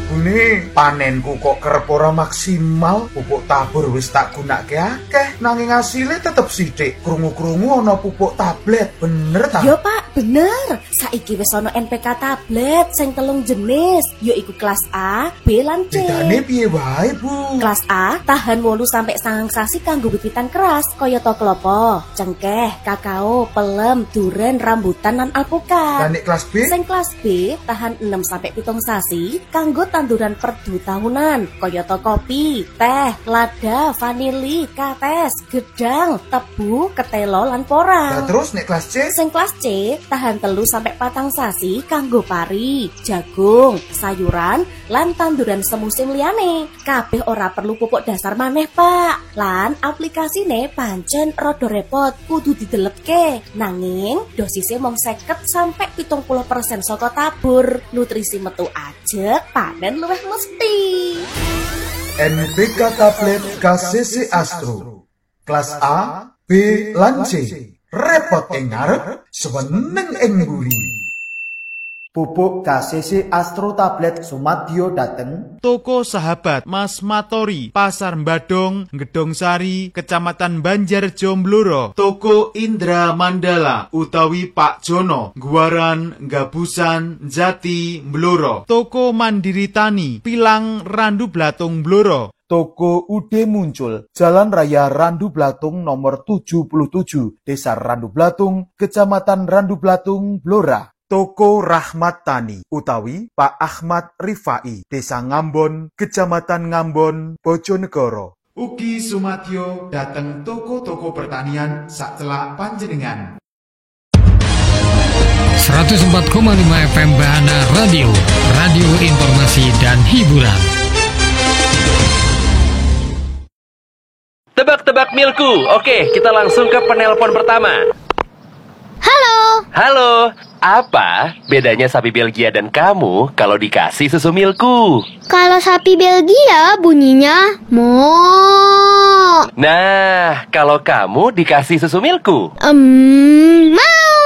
Bune, panenku kok kerep ora maksimal. Pupuk tabur wis tak gunakake akeh, nanging asile tetep sithik. Krungu-krungu ana pupuk tablet, bener ta? Yo Pak, bener. Saiki wis ana NPK tablet sing 3 jenis, yaiku kelas A, B lan C. Bedane piye wae, Bu? Kelas A tahan 8 sampai 9 sasi kanggo bibitan keras kayata klopo, cengkeh, kakao, pelem, duren, rambutan lan alpukat. Lan nek kelas B? Sing kelas B tahan 6 sampai 7 sasi kanggo tanduran perdu tahunan kayata kopi, teh, lada, vanili, kates, gedang, tebu, ketelo lan porang. Lah terus nek kelas C? Sing kelas C tahan 3 sampai 4 sasi kanggo pari, jagung, sayuran lan tanduran semusim liyane. Kabeh ora perlu pupuk dasar maneh, Pak. Lan aplikasine pancen rada repot, kudu didelepke. Nanging dosisnya mung 50 sampai 70% saka tabur. Nutrisi metu ajeg, panen luwih mesti. NPK tablet KCC Astro. Kelas A, B lan C. Repot ing ngarep, seneng ing mburi. Pupuk KCC Astro Tablet Sumadyo dateng Toko Sahabat Mas Matori, Pasar Mbadong, Gedong Sari, Kecamatan Banjarjo Blora. Toko Indra Mandala utawi Pak Jono, Guaran, Gabusan, Jati, Blora. Toko Mandiri Tani, Pilang, Randu Blatung, Blora. Toko Ude Muncul, Jalan Raya Randu Blatung nomor 77, Desa Randu Blatung, Kecamatan Randu Blatung, Blora. Toko Rahmat Tani utawi Pak Ahmad Rifai, Desa Ngambon, Kecamatan Ngambon, Bojonegoro. Ugi Sumadyo dateng toko-toko pertanian sak celak panjenengan. 104,5 FM Bahana Radio, radio informasi dan hiburan. Tebak-tebak milku. Oke, kita langsung ke penelpon pertama. Halo, apa bedanya sapi Belgia dan kamu kalau dikasih susu milku? Kalau sapi Belgia bunyinya mo. Nah, kalau kamu dikasih susu milku? Mau.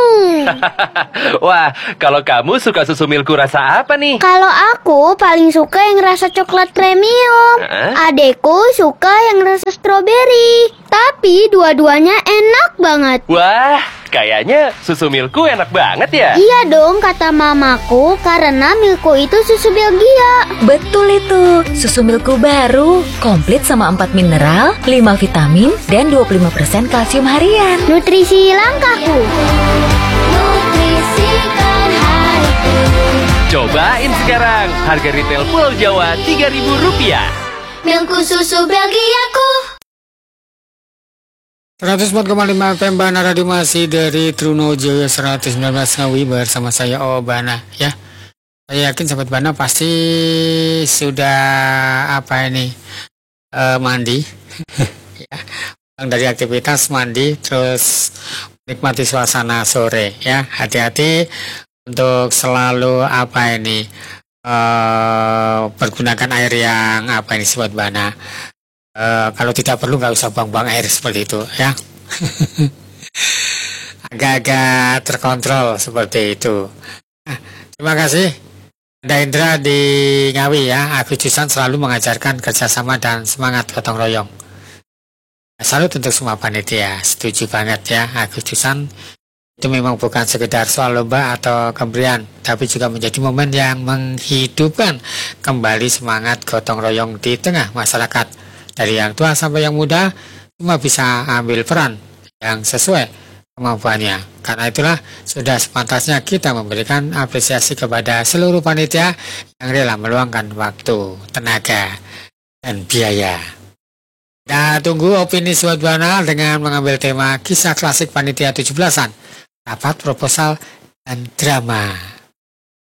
Wah, kalau kamu suka susu milku rasa apa nih? Kalau aku paling suka yang rasa coklat premium. Adekku suka yang rasa stroberi. Tapi dua-duanya enak banget. Wah, kayaknya susu milku enak banget ya? Iya dong, kata mamaku, karena milku itu susu Belgia. Betul itu, susu milku baru, komplit sama 4 mineral, 5 vitamin, dan 25% kalsium harian. Nutrisi langkahku. Nutrisikan hariku. Cobain sekarang, harga retail Pulau Jawa Rp3.000. Milku susu Belgiaku. 104,5 FM Bahana Radio masih dari Trunojoyo 119 Ngawi bersama saya Obana ya. Saya yakin sahabat Bana pasti sudah mandi ya. Dari aktivitas mandi terus nikmati suasana sore ya. Hati-hati untuk selalu pergunakan air yang sahabat Bana. Kalau tidak perlu nggak usah buang-buang air seperti itu ya. Agak-agak terkontrol seperti itu. Nah, terima kasih Anda Indra di Ngawi ya. Agustusan selalu mengajarkan kerjasama dan semangat gotong royong. Salut untuk semua panitia. Setuju banget ya. Agustusan itu memang bukan sekedar soal lomba atau pemberian, tapi juga menjadi momen yang menghidupkan kembali semangat gotong royong di tengah masyarakat. Dari yang tua sampai yang muda, semua bisa ambil peran yang sesuai kemampuannya. Karena itulah sudah sepantasnya kita memberikan apresiasi kepada seluruh panitia yang rela meluangkan waktu, tenaga, dan biaya. Kita tunggu opini Sobat Bana dengan mengambil tema kisah klasik panitia 17-an, rapat proposal, dan drama.